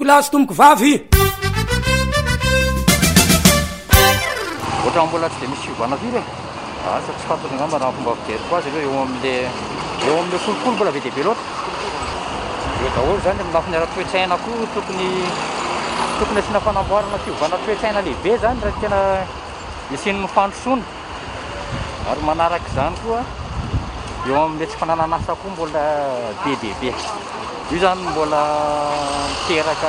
lasy tomboko vavy ohatra mbola tsy de misy fiovana firy asa tsy fantatra angamba raha fomba fijeriko azy aloha eo amin'le kolokolo mbola be deaibe loatra eo daholo zany amin'ny lafiny ara-toetsaina koa tokony asiana fanamboarana fiovana toetsaina lehibe zany raha tena isian'ny fandrosoana ary manaraka izany koa eo amin'le tsy fananana asa koa mbola be deaibe io zany mbola miteraka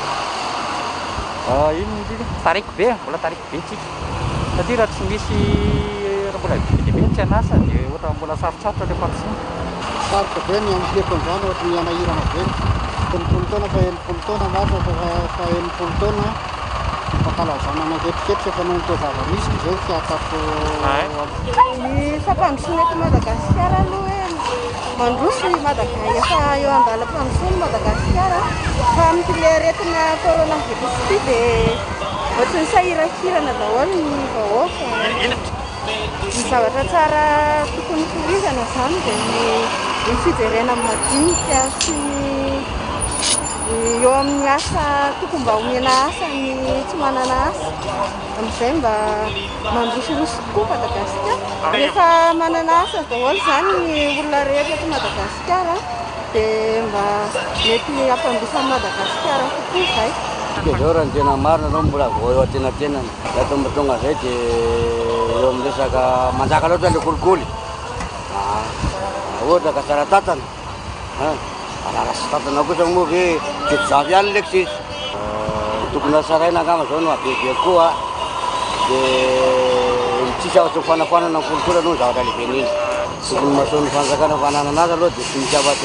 tariko be mbola tariko be tsika satria raha tsy misy raha mbola be deaibe tsy anasa dia ohatra mbola sarotsarotra le fandrosoana sarotra be ny amileko an'izany ohatra ny amahirana be telopolo taona fa enipolo taona maro fa enipolo taona fankalazana mangetriketrika fa noho ny toezava-misy izay fiatsako ny fampandrosoana eto Madagasikara aloha hoe mandroso efa eo andalam-pandrosoana Madagasikara fa amin'ile aretina coronavirus ity dia ohatry ny sahirakirana daholo ny vahoaka ny zavatra tsara tokony torizana zany dia ny fijerena madinika sy eo amin'ny asa tokony mba omena asa ny tsy manana asa amin'izay mba mandrosoroso koa Madagasikara rehefa manana asa daholo zany ny olona rehetra eto Madagasikara dia mba mety ampandrosan'ny Madagasikara kokoa izay dia zao raha ny tena marina anao mbola vao eo atenatenany raha tomba tonga izay dia eo amin'ny resaka manjaka loatra le kolikoly ohatra ka tsara tatana ararasy tatana kosa moa ve ketizavy ihany leky sisy tokony asaraina angamba zao no abebe koa dia tsisy afatsy mifanafanana ny kolikoly aloha ny zavatra lehibe n'iny tokony mahasoan'ny fanjakana fananana azy aloha dia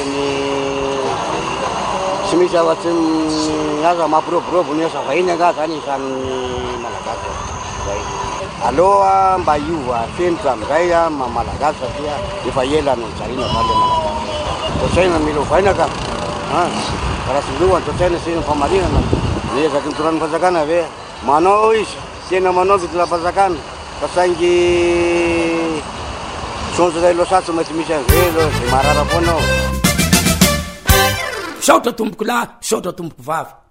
tsy misy afatsy aza mampiroborobo ny asa vahiny anga zany isan'ny malagasy zay aloha mba iova fenitra amin'izay malagasy satria efa ela no mijarina zany le malagasy tosaina mila ovaina ka raha sy miloha ny tosaina sy ny famarinana niezaky nitonan'ny fanjakana ve manao izy tena manao fitondram-panjakana fa saingy sonjy losatsy mety misy an'izay lo zay marara foanao saotra tomboko lahy saotra tomboko vavy